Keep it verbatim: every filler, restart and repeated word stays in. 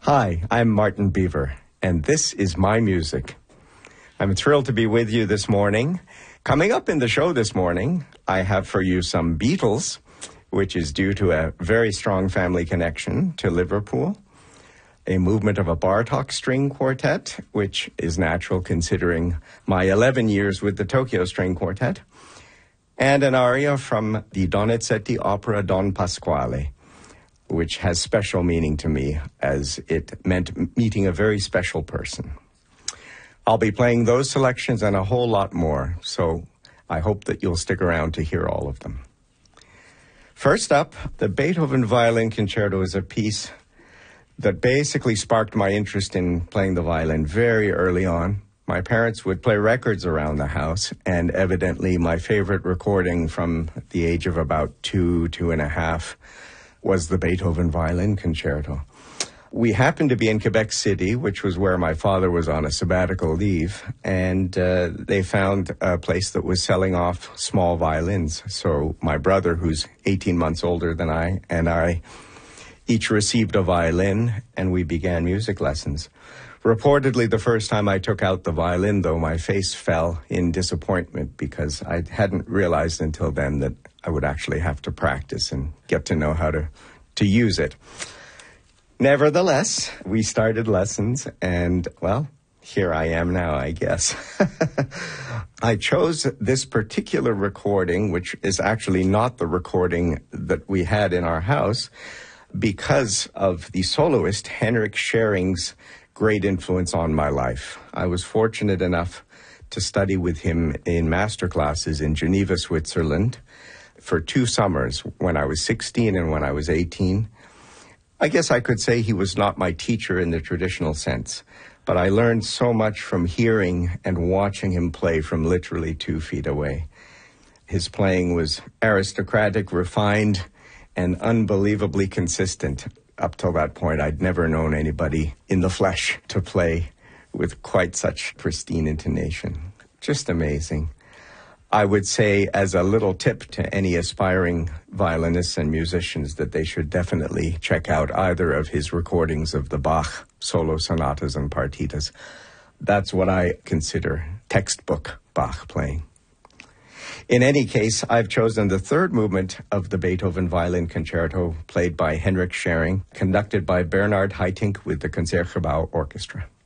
Hi, I'm Martin Beaver, and this is My Music. I'm thrilled to be with you this morning. Coming up in the show this morning, I have for you some Beatles, which is due to a very strong family connection to Liverpool, a movement of a Bartók string quartet, which is natural considering my eleven years with the Tokyo String Quartet, and an aria from the Donizetti opera Don Pasquale, which has special meaning to me as it meant meeting a very special person. I'll be playing those selections and a whole lot more, so I hope that you'll stick around to hear all of them. First up, the Beethoven Violin Concerto is a piece that basically sparked my interest in playing the violin very early on. My parents would play records around the house, and evidently my favorite recording from the age of about two, two and a half, was the Beethoven Violin Concerto. We happened to be in Quebec City, which was where my father was on a sabbatical leave, and uh, they found a place that was selling off small violins. So my brother, who's eighteen months older than I, and I each received a violin, and we began music lessons. Reportedly, the first time I took out the violin, though, my face fell in disappointment because I hadn't realized until then that I would actually have to practice and get to know how to, to use it. Nevertheless, we started lessons, and, well, here I am now, I guess. I chose this particular recording, which is actually not the recording that we had in our house, because of the soloist Henrik Schering's great influence on my life. I was fortunate enough to study with him in master classes in Geneva, Switzerland, for two summers, when I was sixteen and when I was eighteen. I guess I could say he was not my teacher in the traditional sense, but I learned so much from hearing and watching him play from literally two feet away. His playing was aristocratic, refined, and unbelievably consistent. Up till that point, I'd never known anybody in the flesh to play with quite such pristine intonation. Just amazing. I would say, as a little tip to any aspiring violinists and musicians, that they should definitely check out either of his recordings of the Bach solo sonatas and partitas. That's what I consider textbook Bach playing. In any case, I've chosen the third movement of the Beethoven Violin Concerto, played by Henrik Schering, conducted by Bernhard Haitink with the Concertgebouw Orchestra.